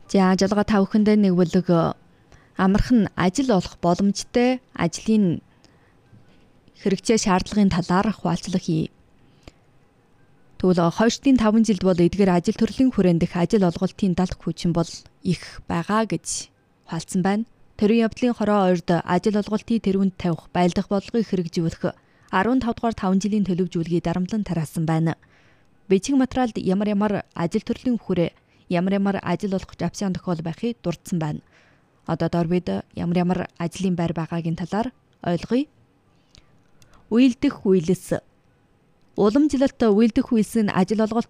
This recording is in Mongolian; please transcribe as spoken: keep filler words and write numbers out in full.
За жалгаа та бүхэндээ нэг бүлэг амархан ажил олох боломжтой ажлын хэрэгцээ шаардлагын талаар хуваалцлага хий. Тэгвэл хойштын таван жилд бол эдгээр ажил төрлийн хүрээнд дэх ажил олголтын далх хүчин бол их байгаа гэж хуалцсан байна. Төрийн явдлын хороо ойрд ажил олголтын тэрүүнд тавих байлдах бодлогыг хэрэгжүүлэх арван тав дугаар таван жилийн төлөвжүүлгийг дарамтлан тараасан байна. Бичиг материалд ямар ямар ажил төрлийн хүрээ, ямар ямар ажил олох авсан тохиол байхыг дурдсан байна. Одоо доор бид ямар ямар ажлын байр байгаагийн талаар ойлгоё. Үйлдэх үйлс. Уламжлалт үйлдэх үйлс нь ажил олголт